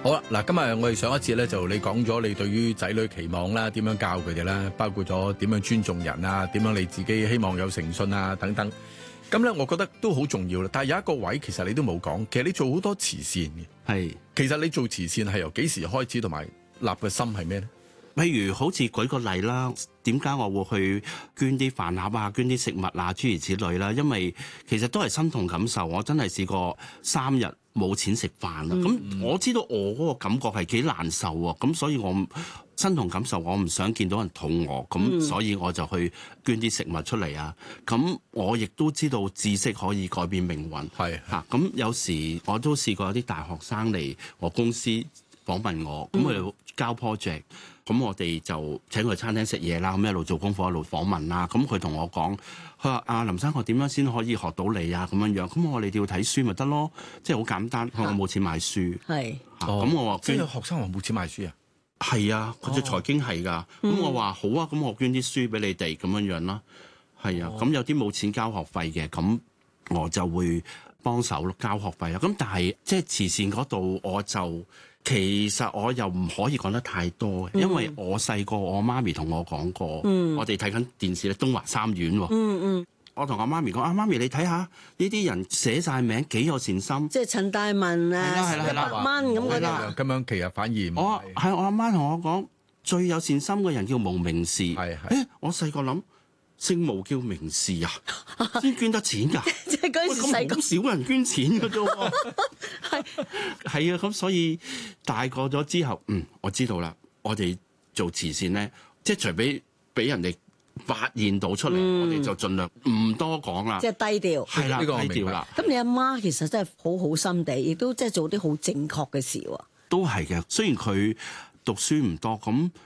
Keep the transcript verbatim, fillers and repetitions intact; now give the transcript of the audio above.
好啦，嗱，今日我哋上一節咧就你講咗你對於仔女期望啦，點樣教佢哋啦，包括咗點樣尊重人啊，點樣你自己希望有誠信啊等等。咁咧，我覺得都好重要啦。但係有一個位其實你都冇講，其實你做好多慈善嘅。 係， 其實你做慈善係由幾時開始，同埋立嘅心係咩咧？ 譬如好似舉個例啦，點解我會去捐啲飯盒啊、捐啲食物啊，諸如此類啦？因為其實都係身同感受。我真係試過三日冇錢食飯啦。咁、嗯、我知道我嗰個感覺係幾難受喎。咁所以我身同感受，我唔想見到人肚餓。咁、嗯、所以我就去捐啲食物出嚟啊。咁我亦都知道知識可以改變命運。 係嚇。咁有時我都試過有啲大學生嚟我公司訪問我，咁佢哋交 project。咁我哋就請佢去餐廳食嘢啦，咁一路做功課一路訪問啦。咁佢同我講，佢話：阿林生，我點樣先可以學到你啊？咁樣樣，咁我哋要睇書咪得咯，即係好簡單。我冇錢買書， 係。 咁、哦、我話， 即係有學生話冇錢買書啊？ 係啊，佢做財經係㗎。咁、哦、我話好啊，咁我捐啲書俾你哋咁樣樣啦。係啊，咁、哦、有啲冇錢交學費嘅，咁我就會幫手咯，交學費啊。咁但係即係慈善嗰度，我就。其實我又唔可以講得太多嘅，因為我細個我媽咪同我講過，嗯、我哋睇緊電視咧，東華三院喎。嗯嗯、我同我媽咪講：啊媽咪，你睇下呢啲人寫晒名，幾有善心。即係陳大文啊，一百蚊咁嗰啲。 咁樣其實反而我係我阿媽同我講，最有善心嘅人叫無名氏。係係、欸。我細個諗。姓毛叫名氏啊，先捐得錢㗎？ 即係嗰陣時細個咁少人捐錢㗎啫喎。係係啊，咁所以大個咗之後，嗯，我知道啦。我哋做慈善咧，即係除非俾人哋發現到出嚟，嗯、我哋就盡量唔多講啦。 即係低調， 係啦， 呢個低調啦。 咁你阿媽其實真係好好心地，亦都即係做啲好正確嘅事喎。 都係嘅，雖然佢讀書唔多，咁